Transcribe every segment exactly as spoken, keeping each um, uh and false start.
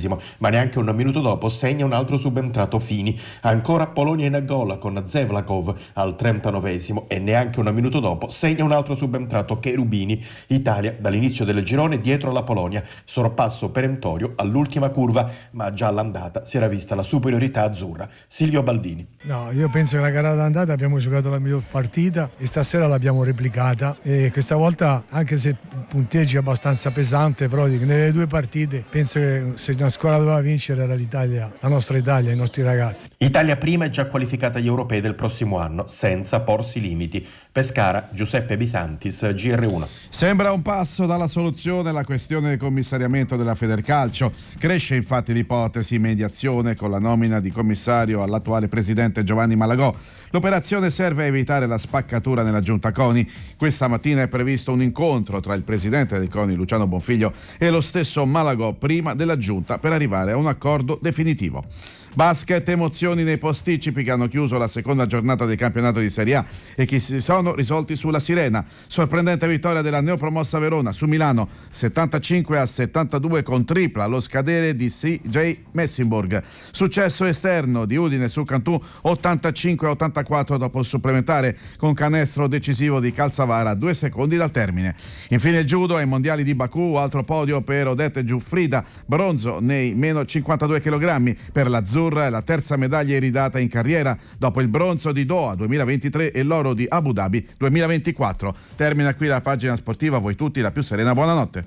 trentunesimo, ma neanche un minuto dopo segna un altro subentrato Fini. Ancora Polonia in gol con Zevlakov al trentanovesimo e neanche un minuto dopo segna un altro subentrato Cherubini. Italia dall'inizio del girone dietro la Polonia, sorpasso perentorio all'ultima curva, ma già all'andata si era vista la superiorità azzurra. Silvio Baldini. No, io penso che la gara d'andata abbiamo giocato la miglior partita e stasera l'abbiamo replicata, e questa volta, anche se il punteggio è abbastanza pesante, però nelle due partite penso che se una squadra doveva vincere era l'Italia, la nostra Italia, i nostri ragazzi. Italia prima è già qualificata agli europei del prossimo anno senza porsi limiti. Pescara, Giuseppe Bisantis, G R uno. Sembra un passo dalla soluzione la questione del commissariamento della Federcalcio. Cresce infatti l'ipotesi mediazione con la nomina di commissario all'attuale presidente Giovanni Malagò. L'operazione serve a evitare la spaccatura nella giunta CONI. Questa mattina è previsto un incontro tra il presidente del CONI Luciano Bonfiglio e lo stesso Malagò prima della giunta per arrivare a un accordo definitivo. Basket, emozioni nei posticipi che hanno chiuso la seconda giornata del campionato di Serie A e che si sono risolti sulla Sirena. Sorprendente vittoria della neopromossa Verona su Milano, settantacinque a settantadue con tripla allo scadere di C J Messinburg. Successo esterno di Udine su Cantù, ottantacinque a ottantaquattro dopo il supplementare con canestro decisivo di Calzavara a due secondi dal termine. Infine il judo ai mondiali di Baku, altro podio per Odette Giuffrida, bronzo nei meno cinquantadue chilogrammi per l'azzurra. È la terza medaglia iridata in carriera dopo il bronzo di Doha duemilaventitré e l'oro di Abu Dhabi duemilaventiquattro. Termina qui la pagina sportiva, a voi tutti la più serena buonanotte.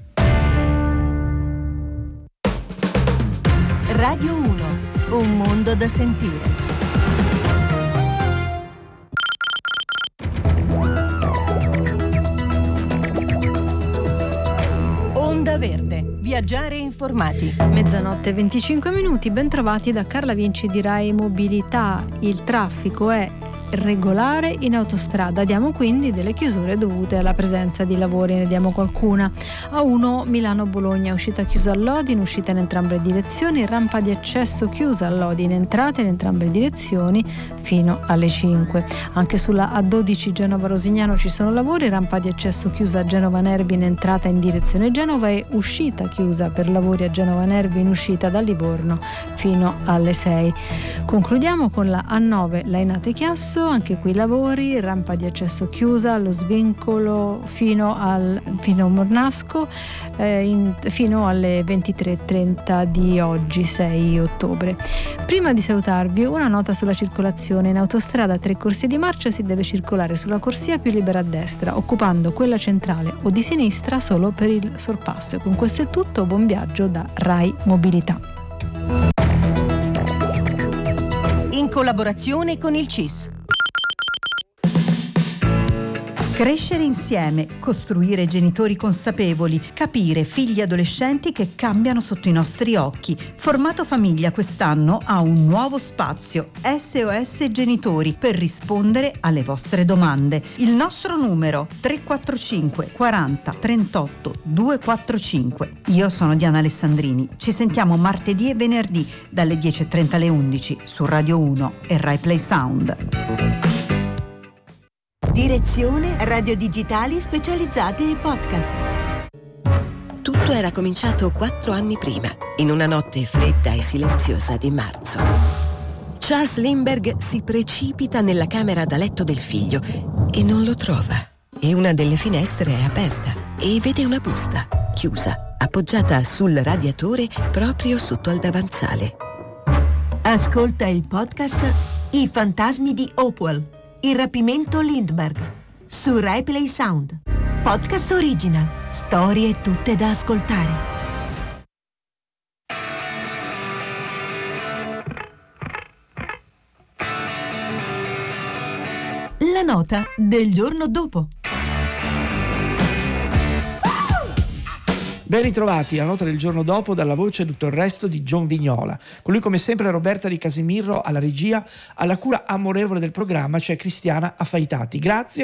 Radio uno, un mondo da sentire. Onda Verde, viaggiare informati. Mezzanotte e venticinque minuti, ben trovati da Carla Vinci di Rai Mobilità. Il traffico è regolare in autostrada. Diamo quindi delle chiusure dovute alla presenza di lavori, ne diamo qualcuna. A uno Milano-Bologna, uscita chiusa a Lodi, in uscita in entrambe le direzioni, rampa di accesso chiusa a Lodi, in entrata in entrambe le direzioni fino alle cinque. Anche sulla A dodici Genova-Rosignano ci sono lavori, rampa di accesso chiusa a Genova-Nervi in entrata in direzione Genova e uscita chiusa per lavori a Genova-Nervi in uscita da Livorno fino alle sei. Concludiamo con la A nove Lainate-Chiasso, anche qui lavori, rampa di accesso chiusa allo svincolo fino al fino a Mornasco eh, in, fino alle ventitré e trenta di oggi, sei ottobre. Prima di salutarvi, una nota sulla circolazione. In autostrada tre corsie di marcia si deve circolare sulla corsia più libera a destra, occupando quella centrale o di sinistra solo per il sorpasso. E con questo è tutto, buon viaggio da Rai Mobilità. In collaborazione con il C I S. Crescere insieme, costruire genitori consapevoli, capire figli adolescenti che cambiano sotto i nostri occhi. Formato Famiglia quest'anno ha un nuovo spazio, S O S Genitori, per rispondere alle vostre domande. Il nostro numero tre quattro cinque quaranta trentotto duecentoquarantacinque. Io sono Diana Alessandrini. Ci sentiamo martedì e venerdì dalle dieci e trenta alle undici su Radio uno e Rai Play Sound. Direzione radio digitali specializzate e podcast. Tutto era cominciato quattro anni prima, in una notte fredda e silenziosa di marzo. Charles Lindbergh si precipita nella camera da letto del figlio e non lo trova. E una delle finestre è aperta e vede una busta, chiusa, appoggiata sul radiatore proprio sotto al davanzale. Ascolta il podcast I fantasmi di Hopewell. Il rapimento Lindbergh su Rai Play Sound. Podcast original. Storie tutte da ascoltare. La nota del giorno dopo. Ben ritrovati, la nota del giorno dopo dalla voce e tutto il resto di John Vignola. Con lui come sempre Roberta Di Casimiro alla regia, alla cura amorevole del programma, cioè Cristiana Affaitati. Grazie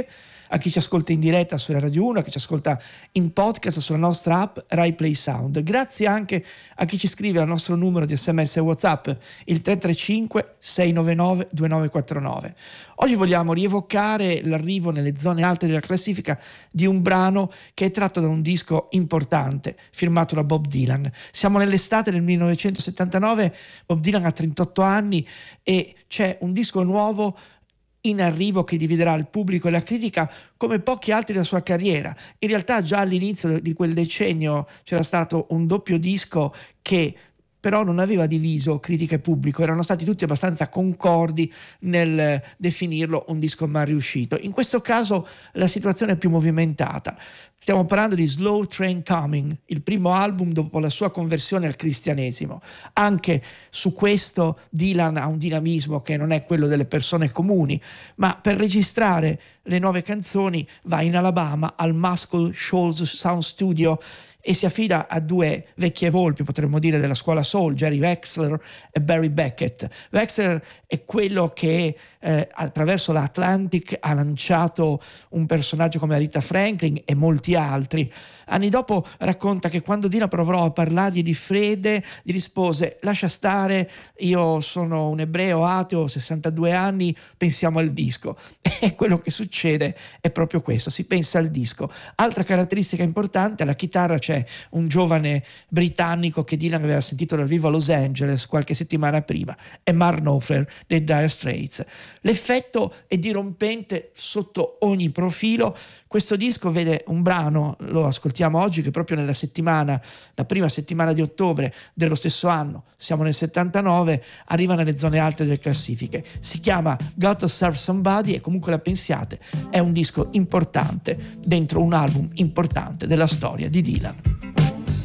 a chi ci ascolta in diretta sulla Radio uno, a chi ci ascolta in podcast sulla nostra app Rai Play Sound. Grazie anche a chi ci scrive al nostro numero di sms e WhatsApp, il tre tre cinque sei nove nove due nove quattro nove. Oggi vogliamo rievocare l'arrivo nelle zone alte della classifica di un brano che è tratto da un disco importante firmato da Bob Dylan. Siamo nell'estate del millenovecentosettantanove, Bob Dylan ha trentotto anni e c'è un disco nuovo in arrivo che dividerà il pubblico e la critica come pochi altri della sua carriera. In realtà già all'inizio di quel decennio c'era stato un doppio disco che però non aveva diviso critica e pubblico, erano stati tutti abbastanza concordi nel definirlo un disco mal riuscito. In questo caso la situazione è più movimentata. Stiamo parlando di Slow Train Coming, il primo album dopo la sua conversione al cristianesimo. Anche su questo Dylan ha un dinamismo che non è quello delle persone comuni, ma per registrare le nuove canzoni va in Alabama al Muscle Shoals Sound Studio e si affida a due vecchie volpi, potremmo dire, della scuola soul, Jerry Wexler e Barry Beckett. Wexler è quello che eh, attraverso l'Atlantic ha lanciato un personaggio come Aretha Franklin e molti altri. Anni dopo racconta che quando Dylan provò a parlargli di fede, gli rispose: lascia stare, io sono un ebreo ateo, sessantadue anni, pensiamo al disco. E quello che succede è proprio questo, si pensa al disco. Altra caratteristica importante, alla chitarra c'è un giovane britannico che Dylan aveva sentito dal vivo a Los Angeles qualche settimana prima, è Mark Knopfler dei Dire Straits. L'effetto è dirompente sotto ogni profilo. Questo disco vede un brano, lo ascoltiamo oggi, che proprio nella settimana, la prima settimana di ottobre dello stesso anno, siamo nel settantanove, arriva nelle zone alte delle classifiche. Si chiama Got to Serve Somebody e comunque la pensiate, è un disco importante dentro un album importante della storia di Dylan.